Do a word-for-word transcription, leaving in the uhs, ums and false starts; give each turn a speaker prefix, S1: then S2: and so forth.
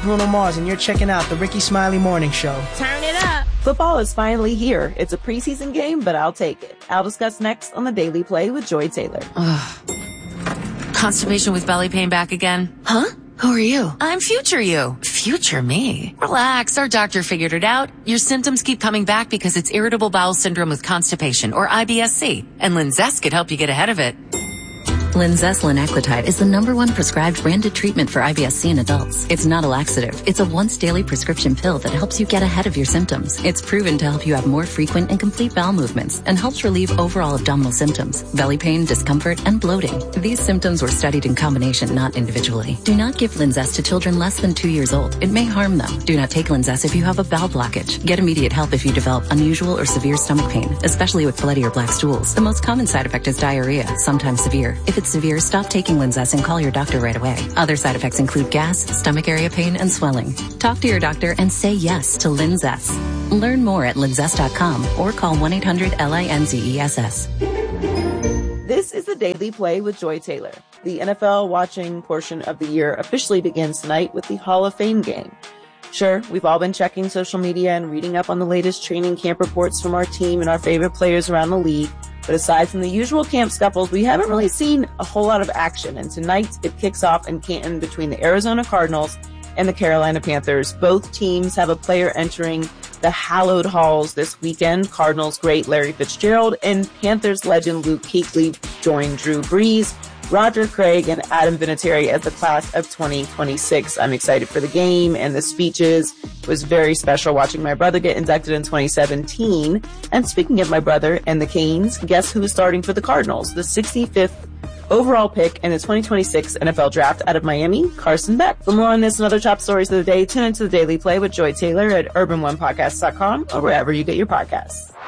S1: Bruno Mars, and you're checking out the Ricky Smiley Morning Show.
S2: Turn it up.
S3: Football is finally here. It's a preseason game, but I'll take it. I'll discuss next on the Daily Play with Joy Taylor.
S4: Ugh. Constipation with belly pain back again? Huh? Who are you? I'm future you. Future me. Relax, our doctor figured it out. Your symptoms keep coming back because it's irritable bowel syndrome with constipation, or I B S C, and Linzess could help you get ahead of it.
S5: Linzess linaclotide is the number one prescribed branded treatment for I B S C in adults. It's not a laxative. It's a once daily prescription pill that helps you get ahead of your symptoms. It's proven to help you have more frequent and complete bowel movements and helps relieve overall abdominal symptoms, belly pain, discomfort, and bloating. These symptoms were studied in combination, not individually. Do not give Linzess to children less than two years old. It may harm them. Do not take Linzess if you have a bowel blockage. Get immediate help if you develop unusual or severe stomach pain, especially with bloody or black stools. The most common side effect is diarrhea, sometimes severe. If it's severe, stop taking Linzess and call your doctor right away. Other side effects include gas, stomach area pain, and swelling. Talk to your doctor and say yes to Linzess. Learn more at linzess dot com or call one eight hundred L I N Z E S S.
S3: This is the Daily Play with Joy Taylor. The N F L watching portion of the year officially begins tonight with the Hall of Fame game. Sure, we've all been checking social media and reading up on the latest training camp reports from our team and our favorite players around the league. But aside from the usual camp scuffles, we haven't really seen a whole lot of action. And tonight it kicks off in Canton between the Arizona Cardinals and the Carolina Panthers. Both teams have a player entering the hallowed halls this weekend. Cardinals great Larry Fitzgerald and Panthers legend Luke Kuechly join Drew Brees, Roger Craig, and Adam Vinatieri as the class of twenty twenty-six. I'm excited for the game and the speeches. It was very special watching my brother get inducted in twenty seventeen. And speaking of my brother and the Canes, guess who's starting for the Cardinals? The sixty-fifth overall pick in the twenty twenty-six N F L Draft out of Miami, Carson Beck. For more on this and other top stories of the day, tune into the Daily Play with Joy Taylor at urban one podcast dot com or wherever you get your podcasts.